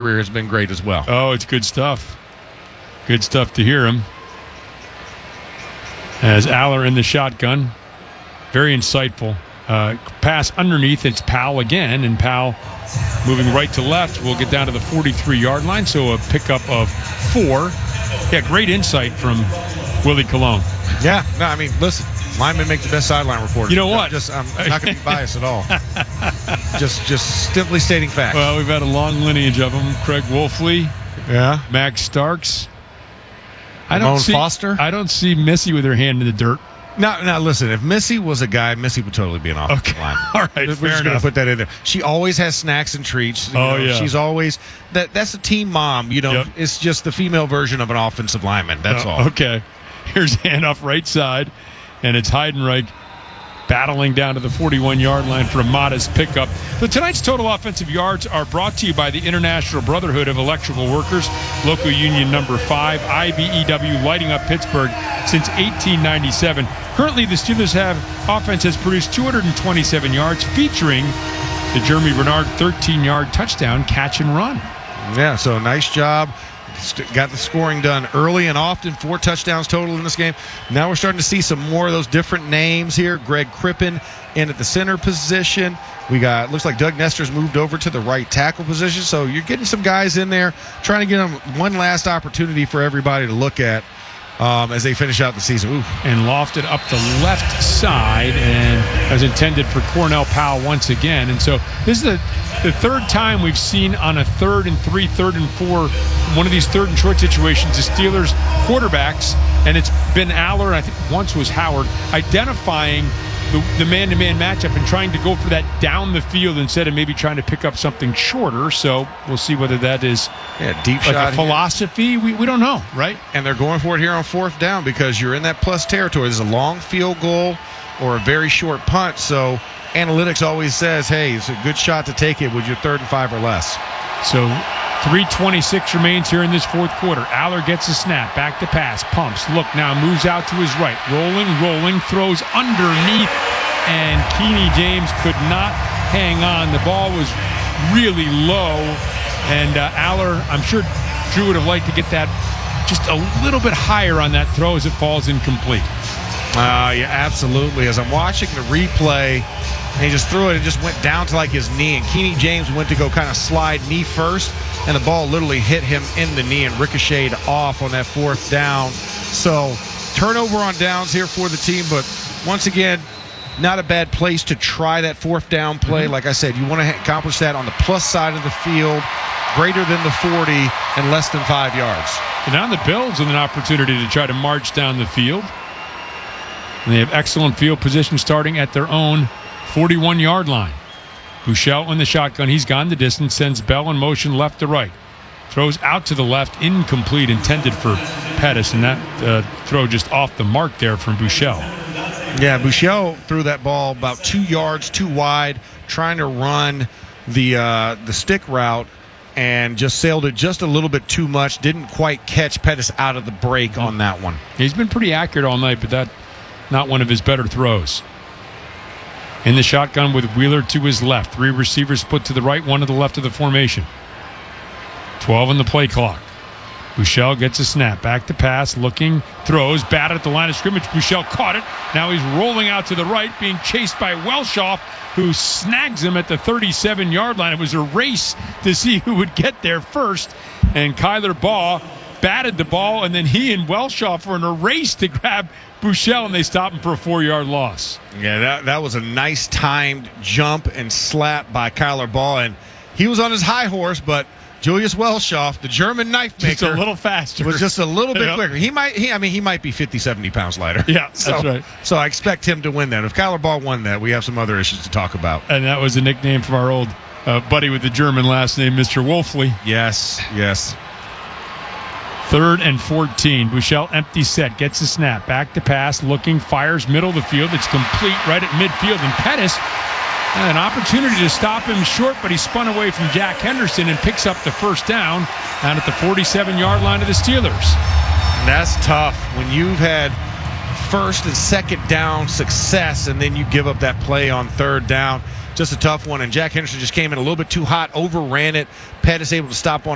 career has been great as well. Oh, it's good stuff. Good stuff to hear him. As Aller in the shotgun. Very insightful. Pass underneath. It's Powell again, and Powell moving right to left will get down to the 43-yard line, so a pickup of 4. Yeah, great insight from Willie Colon. Yeah, no, I mean, listen, linemen make the best sideline reporters. You know what? I'm not going to be biased at all. just simply stating facts. Well, we've had a long lineage of them. Craig Wolfley. Yeah. Max Starks. Ramon Foster. I don't see Missy with her hand in the dirt. Now, listen, if Missy was a guy, Missy would totally be an offensive lineman. All right, We're just going to put that in there. She always has snacks and treats. Yeah. She's always that's a team mom. Yep. It's just the female version of an offensive lineman. That's all. Okay. Here's handoff right side, and it's Heidenreich battling down to the 41-yard line for a modest pickup. So tonight's total offensive yards are brought to you by the International Brotherhood of Electrical Workers, local union number 5, IBEW, lighting up Pittsburgh since 1897. Currently, the Steelers' offense has produced 227 yards, featuring the Jeremy Bernard 13-yard touchdown catch and run. Yeah, so nice job. Got the scoring done early and often. 4 touchdowns total in this game. Now we're starting to see some more of those different names here. Greg Crippen in at the center position. Looks like Doug Nestor's moved over to the right tackle position. So you're getting some guys in there, trying to get them one last opportunity for everybody to look at as they finish out the season. Ooh. And lofted up the left side, and as intended for Cornell Powell once again. And so this is the third time we've seen on a 3rd and 3, 3rd and 4, one of these 3rd and short situations, the Steelers quarterbacks, and it's been Aller, and I think once was Howard, identifying the man-to-man matchup and trying to go for that down the field instead of maybe trying to pick up something shorter. So we'll see whether that is deep like shot a philosophy. We don't know, right? And they're going for it here on 4th down because you're in that plus territory. There's a long field goal or a very short punt. So analytics always says, hey, it's a good shot to take it with your 3rd and 5 or less. So 3:26 remains here in this 4th quarter. Aller gets a snap, back to pass, pumps, look now, moves out to his right, rolling, throws underneath, and Keeney James could not hang on. The ball was really low, and Aller, I'm sure Drew would have liked to get that just a little bit higher on that throw as it falls incomplete. Yeah, absolutely. As I'm watching the replay, and he just threw it and just went down to like his knee, and Keeney James went to go kind of slide knee first, and the ball literally hit him in the knee and ricocheted off on that 4th down. So turnover on downs here for the team, but once again, not a bad place to try that 4th down play. Like I said, you want to accomplish that on the plus side of the field, greater than the 40 and less than 5 yards. And now the Bills with an opportunity to try to march down the field. And they have excellent field position starting at their own 41-yard line. Buechele in the shotgun. He's gone the distance, sends Bell in motion left to right. Throws out to the left, incomplete, intended for Pettis, and that throw just off the mark there from Buechele. Yeah, Buechele threw that ball about 2 yards too wide, trying to run the stick route, and just sailed it just a little bit too much. Didn't quite catch Pettis out of the break on that one. He's been pretty accurate all night, but that not one of his better throws. In the shotgun with Wheeler to his left. 3 receivers split to the right, 1 to the left of the formation. 12 on the play clock. Buechele gets a snap. Back to pass, looking, throws, batted at the line of scrimmage. Buechele caught it. Now he's rolling out to the right, being chased by Welshoff, who snags him at the 37-yard line. It was a race to see who would get there first. And Kyler Baugh batted the ball, and then he and Welshoff were in a race to grab Buechele, and they stopped him for a 4-yard loss. Yeah, that was a nice timed jump and slap by Kyler Baugh, and he was on his high horse, but Julius Welshoff, the German knife maker, just a little faster, was just a little bit quicker. He might be 50, 70 pounds lighter. Yeah, that's right. So I expect him to win that. If Kyler Baugh won that, we have some other issues to talk about. And that was a nickname from our old buddy with the German last name, Mr. Wolfley. Yes. 3rd and 14. Buechele empty set, gets a snap, back to pass, looking, fires middle of the field. It's complete right at midfield, and Pettis an opportunity to stop him short, but he spun away from Jack Henderson and picks up the 1st down at the 47-yard line of the Steelers. And that's tough when you've had 1st and 2nd down success, and then you give up that play on 3rd down. Just a tough one, and Jack Henderson just came in a little bit too hot, overran it. Pettis able to stop on